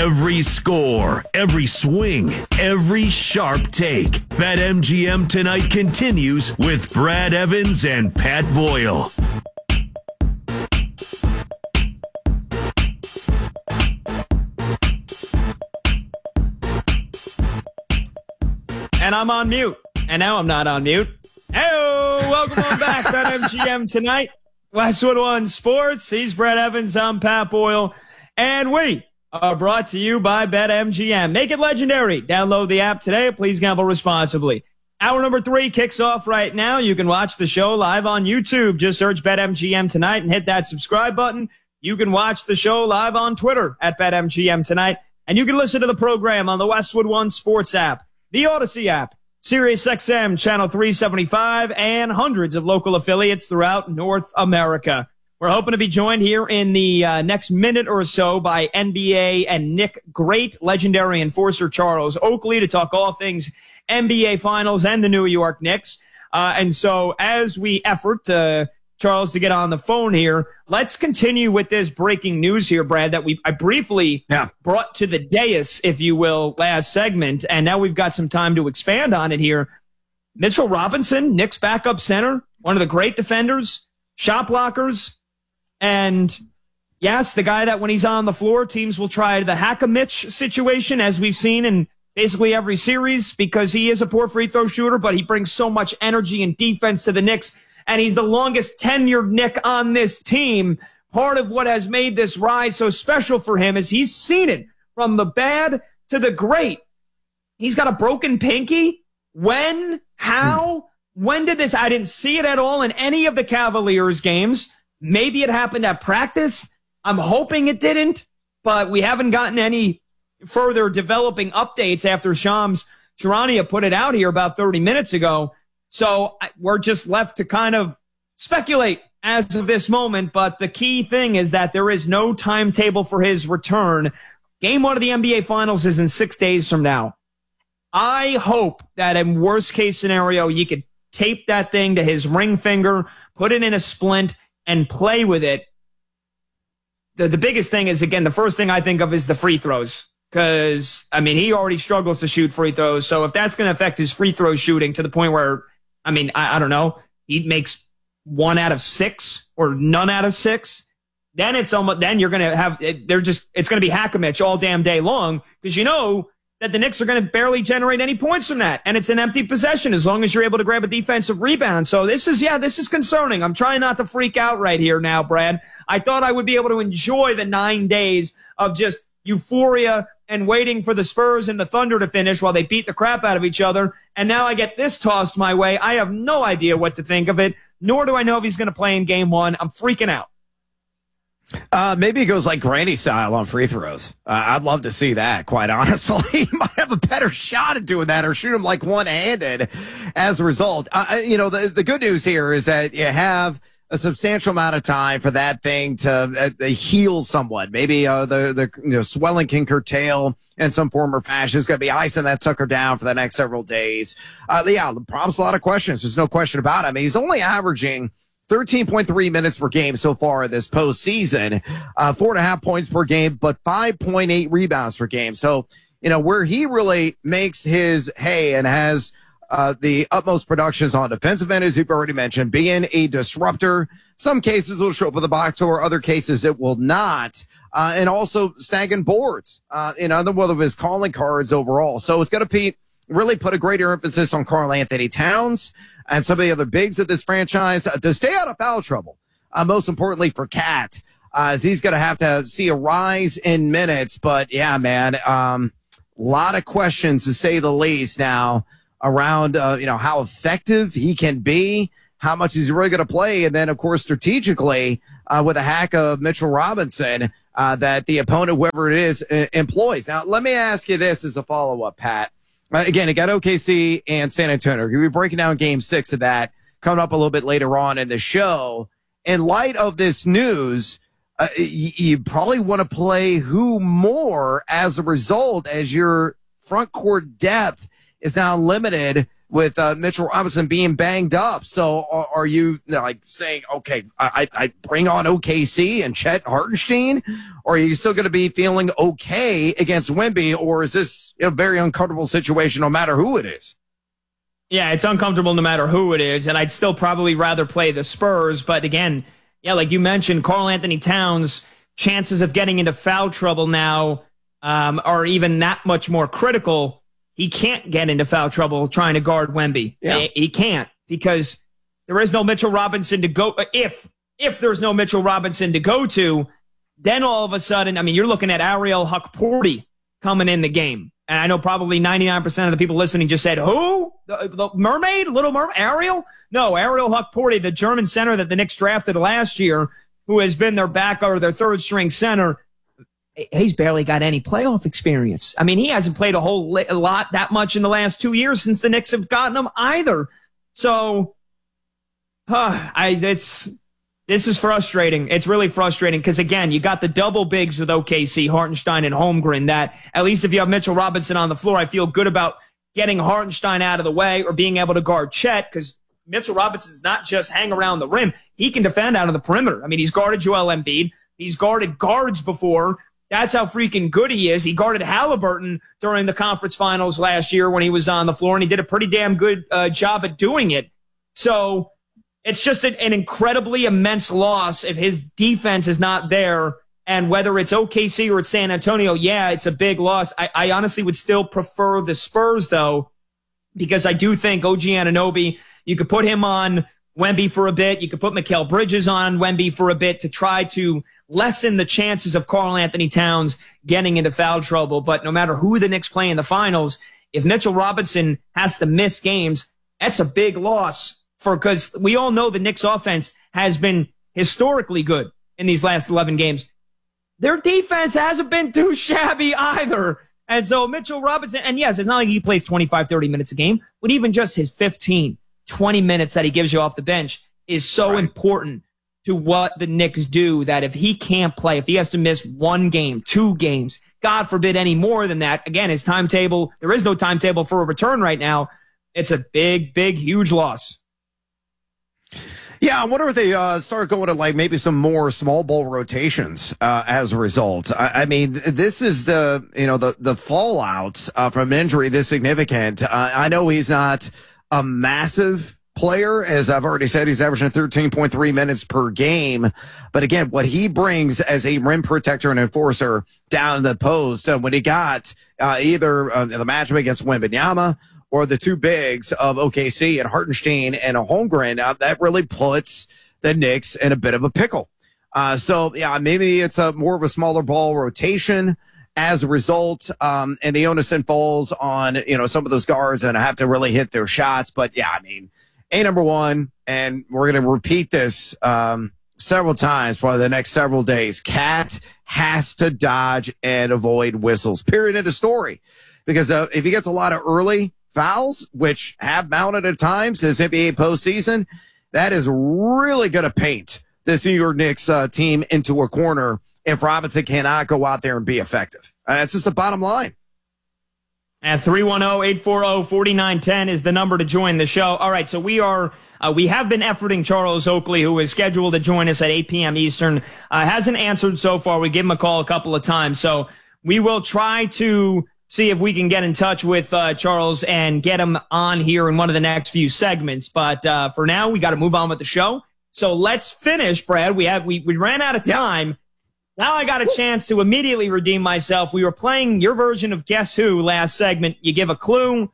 Every score, every swing, every sharp take. BetMGM tonight continues with Brad Evans and Pat Boyle. And I'm on mute. And now I'm not on mute. Hey-o! Welcome on back, BetMGM tonight. Westwood One Sports. He's Brad Evans. I'm Pat Boyle. And we are brought to you by BetMGM. Make it legendary. Download the app today. Please gamble responsibly. Hour number 3 kicks off right now. You can watch the show live on YouTube. Just search BetMGM tonight and hit that subscribe button. You can watch the show live on Twitter at BetMGM tonight. And you can listen to the program on the Westwood One Sports app, the Odyssey app, SiriusXM Channel 375, and hundreds of local affiliates throughout North America. We're hoping to be joined here in the next minute or so by NBA and Nick Great, legendary enforcer Charles Oakley, to talk all things NBA Finals and the New York Knicks. And so as we effort, Charles, to get on the phone here, let's continue with this breaking news here, Brad, that I briefly brought to the dais, if you will, last segment, and now we've got some time to expand on it here. Mitchell Robinson, Knicks backup center, one of the great defenders, shot blockers, and yes, the guy that when he's on the floor, teams will try the hack-a-Mitch situation, as we've seen in basically every series, because he is a poor free throw shooter, but he brings so much energy and defense to the Knicks. And he's the longest tenured Knick on this team. Part of what has made this rise so special for him is he's seen it from the bad to the great. He's got a broken pinky. When? How? When did this? I didn't see it at all in any of the Cavaliers games. Maybe it happened at practice. I'm hoping it didn't, but we haven't gotten any further developing updates after Shams Charania put it out here about 30 minutes ago. So we're just left to kind of speculate as of this moment. But the key thing is that there is no timetable for his return. Game 1 of the NBA Finals is in 6 days from now. I hope that in worst case scenario, you could tape that thing to his ring finger, put it in a splint, and play with it. The biggest thing is, again, the first thing I think of is the free throws. Because, I mean, he already struggles to shoot free throws. So if that's going to affect his free throw shooting to the point where, I mean, I don't know, he makes 1 out of 6 or none out of 6, then it's almost, then you're going to have, it's going to be hack-a-Mitch all damn day long, because you know that the Knicks are going to barely generate any points from that. And it's an empty possession as long as you're able to grab a defensive rebound. So this is concerning. I'm trying not to freak out right here now, Brad. I thought I would be able to enjoy the 9 days of just euphoria and waiting for the Spurs and the Thunder to finish while they beat the crap out of each other. And now I get this tossed my way. I have no idea what to think of it, nor do I know if he's going to play in game 1. I'm freaking out. Maybe it goes like Granny style on free throws. I'd love to see that, quite honestly. He might have a better shot at doing that or shoot him like one-handed as a result. The good news here is that you have a substantial amount of time for that thing to heal somewhat. Maybe the swelling can curtail in some form or fashion. It's going to be icing that sucker down for the next several days. The problem's a lot of questions. There's no question about it. I mean, he's only averaging 13.3 minutes per game so far this postseason, 4.5 points per game, but 5.8 rebounds per game. So, where he really makes his hay and has the utmost productions on defensive end, as you've already mentioned, being a disruptor. Some cases will show up with a box score, other cases it will not. And also snagging boards, one of his calling cards overall. So it's going to really put a greater emphasis on Karl Anthony Towns and some of the other bigs of this franchise to stay out of foul trouble. Most importantly for Cat, as he's going to have to see a rise in minutes. But yeah, man, a lot of questions to say the least now around, how effective he can be, how much he's really going to play. And then, of course, strategically, with a hack of Mitchell Robinson, that the opponent, whoever it is, employs. Now, let me ask you this as a follow-up, Pat. Again, it got OKC and San Antonio. We're going to be breaking down game 6 of that coming up a little bit later on in the show. In light of this news, you probably want to play who more as a result, as your front court depth is now limited with Mitchell Robinson being banged up. So are you like saying, okay, I bring on OKC and Chet Hartenstein, or are you still going to be feeling okay against Wemby, or is this a very uncomfortable situation no matter who it is? Yeah, it's uncomfortable no matter who it is, and I'd still probably rather play the Spurs. But again, yeah, like you mentioned, Karl-Anthony Towns' chances of getting into foul trouble now are even that much more critical. He can't get into foul trouble trying to guard Wemby. Yeah. He can't, because there is no Mitchell Robinson to go. If there's no Mitchell Robinson to go to, then all of a sudden, I mean, you're looking at Ariel Hukporti coming in the game. And I know probably 99% of the people listening just said, who? The mermaid? Little Mermaid? Ariel? No, Ariel Hukporti, the German center that the Knicks drafted last year, who has been their back or their third string center. He's barely got any playoff experience. I mean, he hasn't played a lot that much in the last 2 years since the Knicks have gotten him either. So, this is frustrating. It's really frustrating because, again, you got the double bigs with OKC, Hartenstein and Holmgren, that at least if you have Mitchell Robinson on the floor, I feel good about getting Hartenstein out of the way or being able to guard Chet, because Mitchell Robinson's not just hang around the rim. He can defend out of the perimeter. I mean, he's guarded Joel Embiid. He's guarded guards before. That's how freaking good he is. He guarded Halliburton during the conference finals last year when he was on the floor, and he did a pretty damn good job at doing it. So it's just an incredibly immense loss if his defense is not there. And whether it's OKC or it's San Antonio, yeah, it's a big loss. I honestly would still prefer the Spurs, though, because I do think OG Anunoby, you could put him on Wemby for a bit. You could put Mikal Bridges on Wemby for a bit to try to lessen the chances of Karl-Anthony Towns getting into foul trouble. But no matter who the Knicks play in the finals, if Mitchell Robinson has to miss games, that's a big loss, because we all know the Knicks offense has been historically good in these last 11 games. Their defense hasn't been too shabby either. And so Mitchell Robinson, and yes, it's not like he plays 25, 30 minutes a game, but even just his 15, 20 minutes that he gives you off the bench is so important to what the Knicks do, that if he can't play, if he has to miss 1 game, 2 games, God forbid any more than that, again, his timetable, there is no timetable for a return right now. It's a big, big, huge loss. Yeah, I wonder if they start going to like maybe some more small ball rotations as a result. I mean, this is the fallout from injury this significant. I know he's not a massive player. As I've already said, he's averaging 13.3 minutes per game. But again, what he brings as a rim protector and enforcer down the post, when he got either the matchup against Wembanyama or the two bigs of OKC and Hartenstein and a Holmgren, that really puts the Knicks in a bit of a pickle. So, yeah, maybe it's more of a smaller ball rotation as a result, and the onus then falls on, some of those guards and have to really hit their shots. But, yeah, I mean, number one, and we're going to repeat this several times, probably the next several days, Cat has to dodge and avoid whistles, period, end of story. Because if he gets a lot of early fouls, which have mounted at times this NBA postseason, that is really going to paint this New York Knicks team into a corner if Robinson cannot go out there and be effective. That's just the bottom line. At 310-840-4910 is the number to join the show. All right, so we have been efforting Charles Oakley, who is scheduled to join us at 8 p.m. Eastern. Hasn't answered so far. We gave him a call a couple of times. So we will try to see if we can get in touch with Charles and get him on here in one of the next few segments. But for now, we got to move on with the show. So let's finish, Brad. We ran out of time. Now I got a chance to immediately redeem myself. We were playing your version of Guess Who last segment. You give a clue,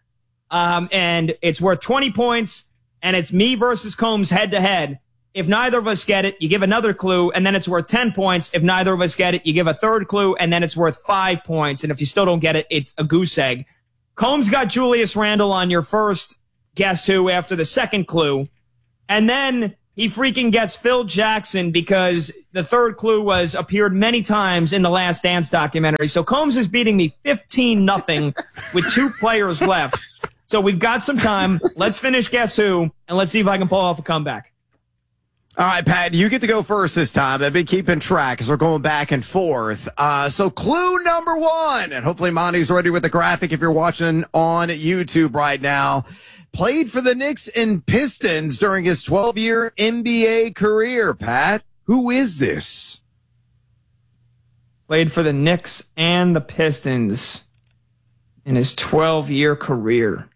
and it's worth 20 points, and it's me versus Combs head-to-head. If neither of us get it, you give another clue, and then it's worth 10 points. If neither of us get it, you give a third clue, and then it's worth 5 points. And if you still don't get it, it's a goose egg. Combs got Julius Randle on your first Guess Who after the second clue, and then he freaking gets Phil Jackson because the third clue appeared many times in the Last Dance documentary. So Combs is beating me 15-0 with 2 players left. So we've got some time. Let's finish Guess Who, and let's see if I can pull off a comeback. All right, Pat, you get to go first this time. I've been keeping track as we're going back and forth. So clue number 1, and hopefully Monty's ready with the graphic if you're watching on YouTube right now. Played for the Knicks and Pistons during his 12-year NBA career, Pat. Who is this? Played for the Knicks and the Pistons in his 12-year career.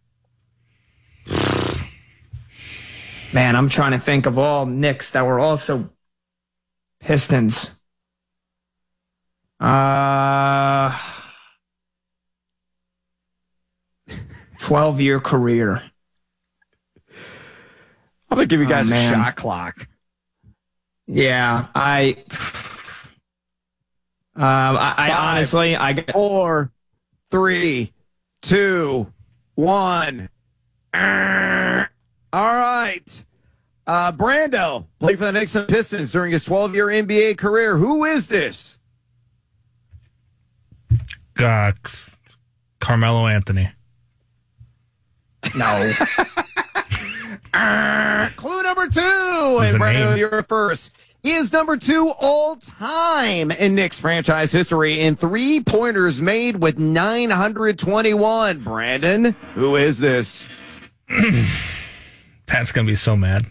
Man, I'm trying to think of all Knicks that were also Pistons. 12-year career. I'm going to give you guys a shot clock. Yeah, I honestly, 4, 3, 2, 1. All right. Brando played for the Knicks and Pistons during his 12-year NBA career. Who is this? Carmelo Anthony. No. Clue number 2. And Brando, you're first. He is number 2 all time in Knicks franchise history in three-pointers made with 921. Brandon, who is this? Pat's going to be so mad.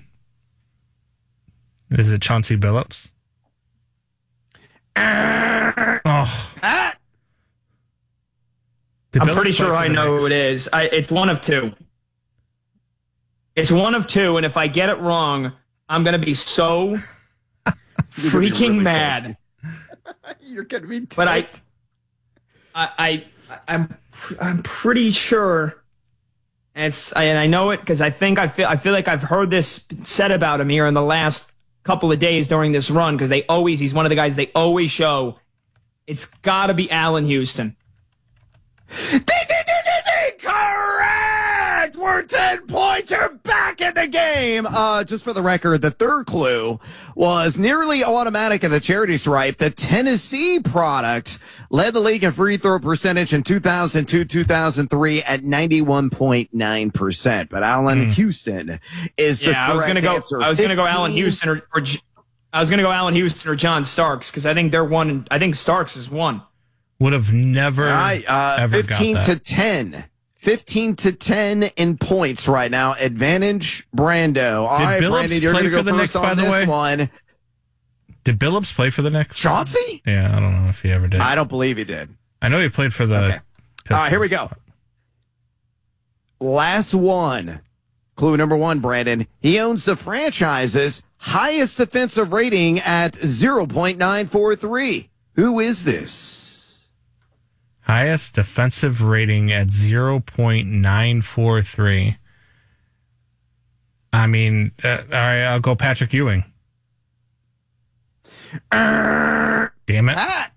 Is it Chauncey Billups? Oh. Pat? I'm pretty sure I know who it is. It's one of two. It's one of two, and if I get it wrong, I'm going to be so freaking really mad. You're going to be tight. But I'm pretty sure. And I know it because I feel like I've heard this said about him here in the last couple of days during this run because he's one of the guys they always show. It's got to be Allen Houston. Correct! We're 10 points. You're back in the game. Just for the record, the third clue was nearly automatic in the charity stripe. The Tennessee product led the league in free throw percentage in 2002-2003 at 91.9%. But Allen Houston is the correct answer. I was gonna go Allen Houston or I was gonna go Allen Houston or John Starks because I think they're one. I think Starks is one. Would have never ever 15 got that. to 10. 15 to 10 in points right now. Advantage, Brando. All right, Brandon, you're going to go first on this one. Did Billups play for the Knicks? Chauncey? Yeah, I don't know if he ever did. I don't believe he did. I know he played for the Pistons. All right, here we go. Last one. Clue number 1, Brandon. He owns the franchise's highest defensive rating at 0.943. Who is this? Highest defensive rating at 0.943. I mean, all right, I'll go Patrick Ewing. Damn it!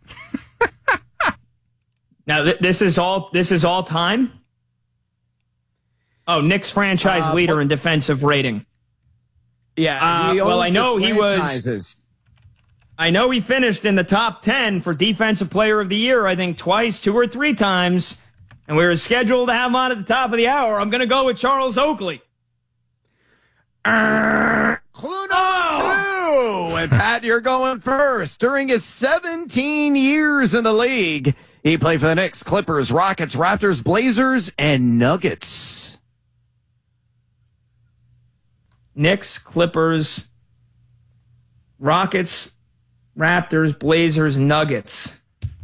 Now this is all time. Oh, Knicks franchise leader in defensive rating. Yeah. Well, I know he was. I know he finished in the top 10 for Defensive Player of the Year, I think twice, 2 or 3 times. And we were scheduled to have him on at the top of the hour. I'm going to go with Charles Oakley. Clue number 2. And Pat, you're going first. During his 17 years in the league, he played for the Knicks, Clippers, Rockets, Raptors, Blazers, and Nuggets. Knicks, Clippers, Rockets, Raptors, Blazers, Nuggets.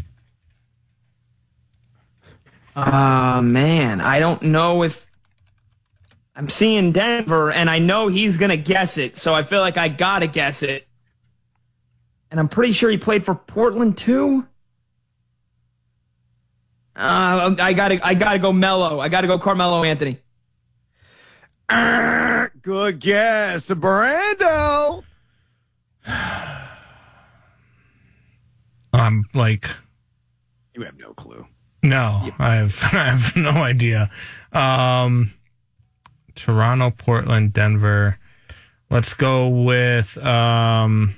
Man, I don't know if I'm seeing Denver, and I know he's going to guess it, so I feel like I got to guess it. And I'm pretty sure he played for Portland, too. I gotta go Melo. I got to go Carmelo Anthony. Good guess, Brando. I'm like, you have no clue. No, yep. I have no idea. Toronto, Portland, Denver. Let's go with John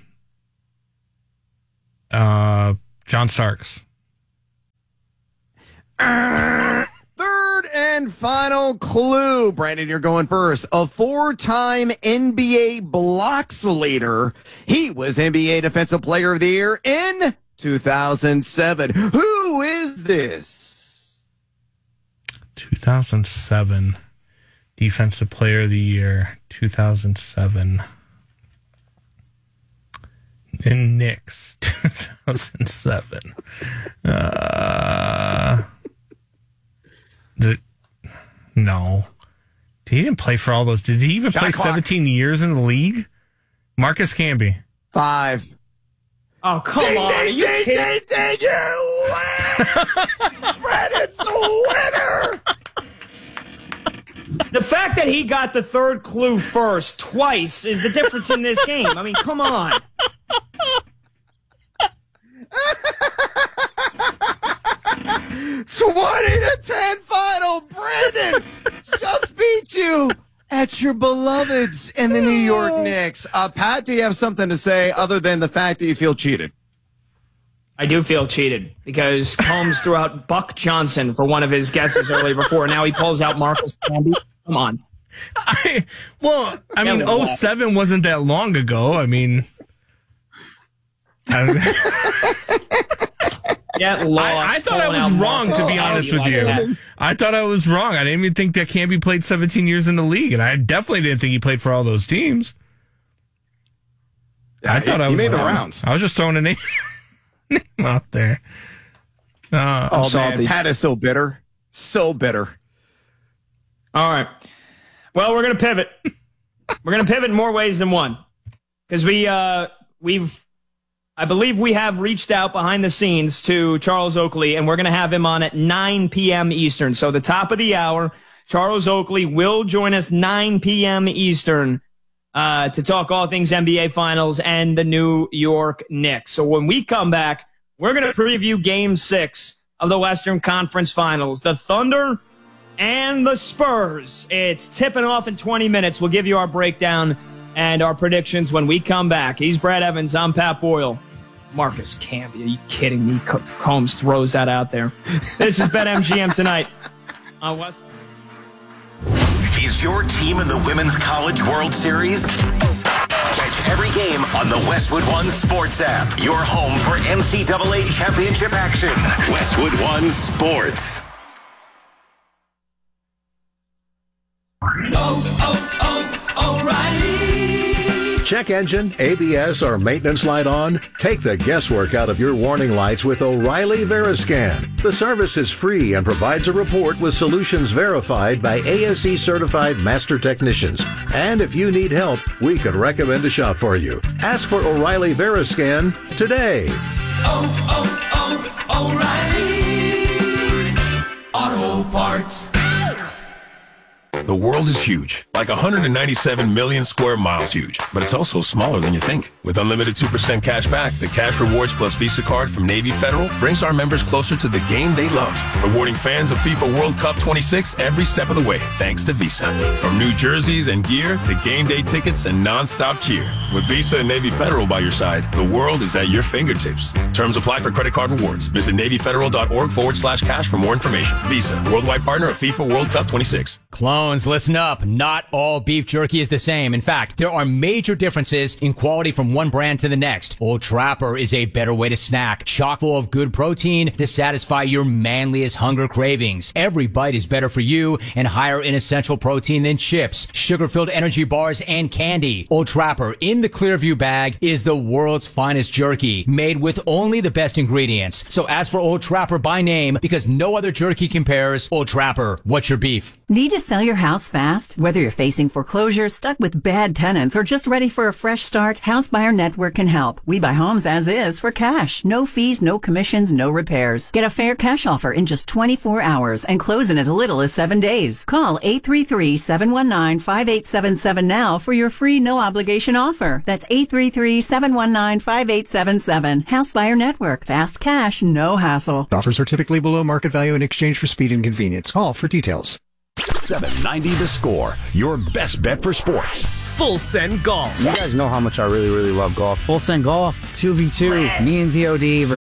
Starks. Third and and final clue. Brandon, you're going first. A 4-time NBA blocks leader. He was NBA Defensive Player of the Year in 2007. Who is this? 2007. Defensive Player of the Year, 2007. In Knicks, 2007. No. He didn't play for all those. Did he even play 17 years in the league? Marcus Camby. 5. Oh, come on. Are you kidding? Ding, you win! Brandon's the winner! The fact that he got the third clue first twice is the difference in this game. I mean, come on. 20-10 final. Brandon just beat you at your beloveds in the New York Knicks. Pat, do you have something to say other than the fact that you feel cheated? I do feel cheated because Combs threw out Buck Johnson for one of his guesses earlier before. Now he pulls out Marcus Camby. Come on. I mean, 07 wasn't that long ago. I mean, I thought I was wrong, to be honest with you. I thought I was wrong. I didn't even think that Camby played 17 years in the league, and I definitely didn't think he played for all those teams. Yeah, I thought he made the rounds. I was just throwing a name out there. Man, Pat is so bitter. So bitter. All right. Well, we're going to pivot. We're going to pivot in more ways than one. Because I believe we have reached out behind the scenes to Charles Oakley, and we're going to have him on at 9 p.m. Eastern. So the top of the hour, Charles Oakley will join us 9 p.m. Eastern to talk all things NBA Finals and the New York Knicks. So when we come back, we're going to preview Game 6 of the Western Conference Finals. The Thunder and the Spurs. It's tipping off in 20 minutes. We'll give you our breakdown and our predictions when we come back. He's Brad Evans. I'm Pat Boyle. Marcus Camby. Are you kidding me? Combs throws that out there. This is BetMGM tonight on West. Is your team in the Women's College World Series? Catch every game on the Westwood One Sports app. Your home for NCAA championship action. Westwood One Sports. O'Reilly. Check engine, ABS, or maintenance light on? Take the guesswork out of your warning lights with O'Reilly Veriscan. The service is free and provides a report with solutions verified by ASE certified master technicians. And if you need help, we could recommend a shop for you. Ask for O'Reilly Veriscan today. O'Reilly Auto Parts. The world is huge, like 197 million square miles huge, but it's also smaller than you think. With unlimited 2% cash back, the Cash Rewards Plus Visa card from Navy Federal brings our members closer to the game they love, rewarding fans of FIFA World Cup 26 every step of the way, thanks to Visa. From new jerseys and gear to game day tickets and non-stop cheer. With Visa and Navy Federal by your side, the world is at your fingertips. Terms apply for credit card rewards. Visit NavyFederal.org/cash for more information. Visa, worldwide partner of FIFA World Cup 26. Clones, listen up. Not all beef jerky is the same. In fact, there are major differences in quality from one brand to the next. Old Trapper is a better way to snack, chock full of good protein to satisfy your manliest hunger cravings. Every bite is better for you and higher in essential protein than chips, sugar-filled energy bars, and candy. Old Trapper in the Clearview bag is the world's finest jerky, made with only the best ingredients. So ask for Old Trapper by name because no other jerky compares. Old Trapper, what's your beef? Need to sell your house fast? Whether you're facing foreclosure, stuck with bad tenants, or just ready for a fresh start, House Buyer Network can help. We buy homes as is for cash. No fees, no commissions, no repairs. Get a fair cash offer in just 24 hours and close in as little as 7 days. Call 833-719-5877 now for your free no-obligation offer. That's 833-719-5877. House Buyer Network. Fast cash, no hassle. Offers are typically below market value in exchange for speed and convenience. Call for details. 790 The Score, your best bet for sports. Full Send Golf. You guys know how much I really love golf. Full Send Golf, 2v2. Me and VOD.